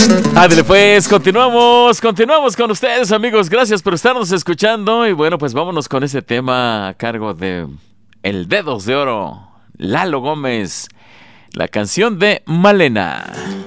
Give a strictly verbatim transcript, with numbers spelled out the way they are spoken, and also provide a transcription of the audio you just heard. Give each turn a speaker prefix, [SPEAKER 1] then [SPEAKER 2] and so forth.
[SPEAKER 1] Ándale pues, continuamos, continuamos con ustedes, amigos. Gracias por estarnos escuchando. Y bueno, pues vámonos con ese tema a cargo de El Dedos de Oro, Lalo Gómez, la canción de Malena.